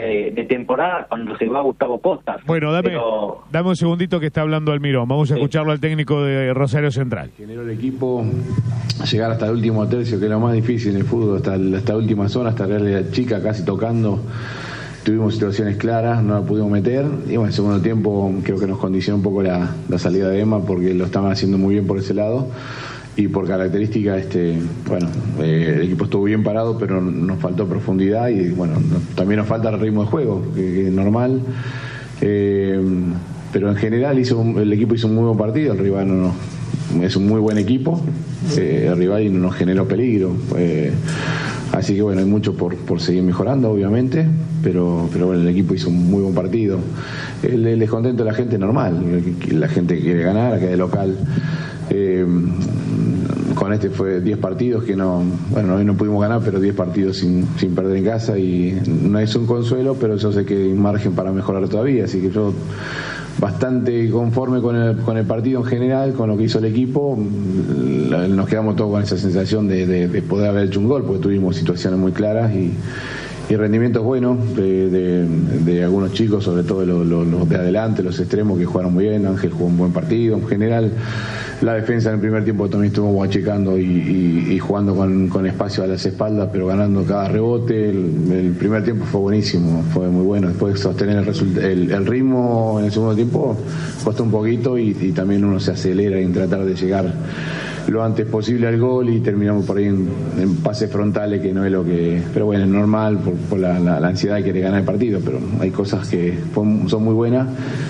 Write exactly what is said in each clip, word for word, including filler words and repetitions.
de, de temporada cuando se va Gustavo Costas. Bueno, dame, Pero... dame un segundito que está hablando Almirón. Vamos a sí. escucharlo al técnico de Rosario Central. Generó el equipo llegar hasta el último tercio, que es lo más difícil en el fútbol, hasta, hasta la última zona, hasta la chica casi tocando. Tuvimos situaciones claras, no la pudimos meter. Y bueno, en el segundo tiempo creo que nos condicionó un poco la, la salida de Emma, porque lo estaban haciendo muy bien por ese lado. Y por característica, este, bueno, eh, el equipo estuvo bien parado, pero nos faltó profundidad y bueno, no, también nos falta el ritmo de juego, que, que es normal. Eh, pero en general hizo un, el equipo hizo un muy buen partido, el rival no, no, es un muy buen equipo, eh, el rival no nos generó peligro. Eh, así que bueno, hay mucho por, por seguir mejorando, obviamente, pero, pero bueno, el equipo hizo un muy buen partido. El, el descontento de la gente es normal, la gente que quiere ganar, que de local. Eh, con este fue diez partidos que no, bueno, hoy no pudimos ganar, pero diez partidos sin, sin perder en casa y no es un consuelo, pero yo sé que hay margen para mejorar todavía, así que yo bastante conforme con el, con el partido en general, con lo que hizo el equipo. Nos quedamos todos con esa sensación de, de, de poder haber hecho un gol, porque tuvimos situaciones muy claras y, y rendimientos buenos de, de, de algunos chicos, sobre todo los, los, los de adelante, los extremos que jugaron muy bien. Ángel jugó un buen partido en general. La defensa en el primer tiempo también estuvo achicando y, y, y jugando con, con espacio a las espaldas, pero ganando cada rebote. El, el primer tiempo fue buenísimo, fue muy bueno. Después sostener el, result- el, el ritmo en el segundo tiempo costó un poquito y, y también uno se acelera en tratar de llegar lo antes posible al gol y terminamos por ahí en, en pases frontales, que no es lo que... Pero bueno, es normal por, por la, la, la ansiedad de querer ganar el partido, pero hay cosas que son muy buenas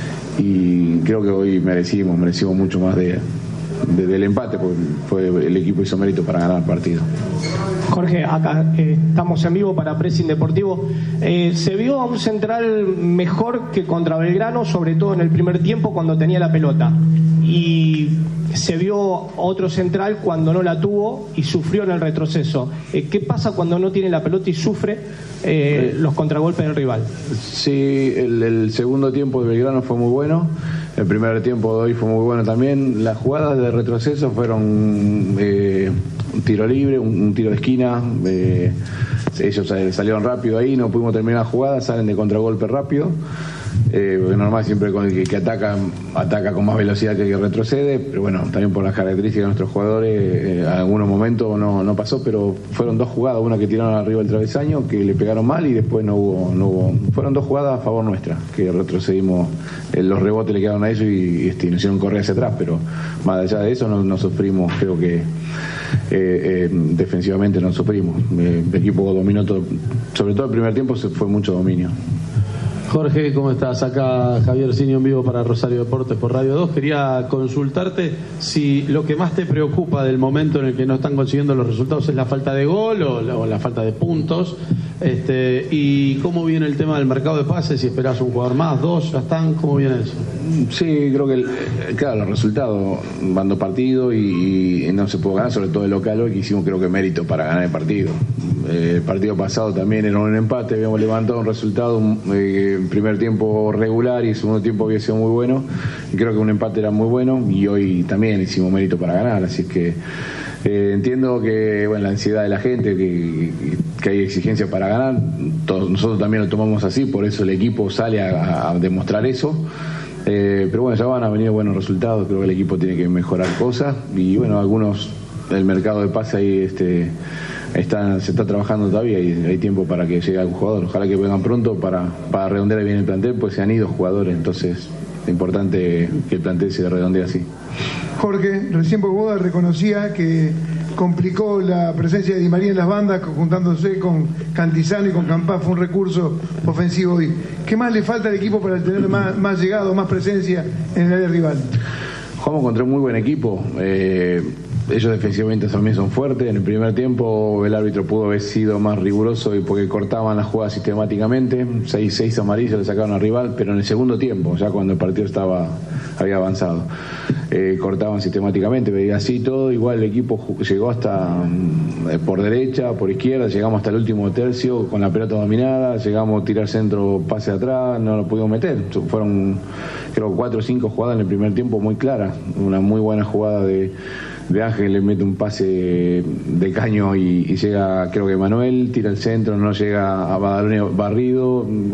y creo que hoy merecimos, merecimos mucho más de... desde el empate, porque fue, el equipo hizo mérito para ganar el partido. Jorge, acá eh, estamos en vivo para Pressing Deportivo. Eh, se vio a un central mejor que contra Belgrano, sobre todo en el primer tiempo cuando tenía la pelota. Y se vio otro central cuando no la tuvo y sufrió en el retroceso. Eh, ¿Qué pasa cuando no tiene la pelota y sufre eh, los contragolpes del rival? Sí, el, el segundo tiempo de Belgrano fue muy bueno. El primer tiempo de hoy fue muy bueno también. Las jugadas de retroceso fueron eh, un tiro libre, un, un tiro de esquina. Eh, ellos salieron rápido ahí, no pudimos terminar la jugada, salen de contragolpe rápido. Eh, porque normal siempre con el que, que ataca, ataca con más velocidad que el que retrocede, pero bueno, también por las características de nuestros jugadores, eh, en algunos momentos no, no pasó, pero fueron dos jugadas, una que tiraron arriba del travesaño, que le pegaron mal y después no hubo, no hubo, fueron dos jugadas a favor nuestra, que retrocedimos, eh, los rebotes le quedaron a ellos y, y este, nos hicieron correr hacia atrás, pero más allá de eso no, no sufrimos, creo que eh, eh, defensivamente no sufrimos, eh, el equipo dominó todo, sobre todo el primer tiempo se fue mucho dominio. Jorge, ¿cómo estás? Acá Javier Sinio en vivo para Rosario Deportes por Radio dos. Quería consultarte si lo que más te preocupa del momento en el que no están consiguiendo los resultados es la falta de gol o la, o la falta de puntos. Este, y cómo viene el tema del mercado de pases, si esperás un jugador más, dos, ya están, ¿cómo viene eso? Sí, creo que, el, claro, los resultados van dos partidos y, y no se puede ganar, sobre todo el local hoy, que hicimos creo que mérito para ganar el partido. Eh, el partido pasado también era un empate, habíamos levantado un resultado, eh, en primer tiempo regular y el segundo tiempo había sido muy bueno, y creo que un empate era muy bueno y hoy también hicimos mérito para ganar, así que eh, entiendo que bueno, la ansiedad de la gente, que, que hay exigencia para ganar, todos, nosotros también lo tomamos así, por eso el equipo sale a, a demostrar eso. Eh, pero bueno, ya van a venir buenos resultados, creo que el equipo tiene que mejorar cosas y bueno, algunos, el mercado de pase ahí este, está, se está trabajando todavía y hay tiempo para que llegue algún jugador, ojalá que vengan pronto para, para redondear bien el plantel, pues se han ido jugadores, entonces es importante que el plantel se redondee así. Jorge, recién Boboda reconocía que complicó la presencia de Di María en las bandas, juntándose con Cantizano y con Campá, fue un recurso ofensivo hoy. ¿Qué más le falta al equipo para tener más, más llegado, más presencia en el área rival? Jugamos contra un muy buen equipo. Eh, ellos defensivamente también son fuertes. En el primer tiempo el árbitro pudo haber sido más riguroso y porque cortaban la jugada sistemáticamente. Seis, seis amarillos le sacaron al rival, pero en el segundo tiempo, ya cuando el partido estaba había avanzado. Eh, cortaban sistemáticamente, veía así todo, igual el equipo llegó hasta eh, por derecha, por izquierda, llegamos hasta el último tercio con la pelota dominada, llegamos a tirar centro, pase atrás, no lo pudimos meter, fueron creo cuatro o cinco jugadas en el primer tiempo muy claras, una muy buena jugada de, de Ángel, le mete un pase de caño y, y llega creo que Manuel, tira el centro, no llega a Badalone barrido.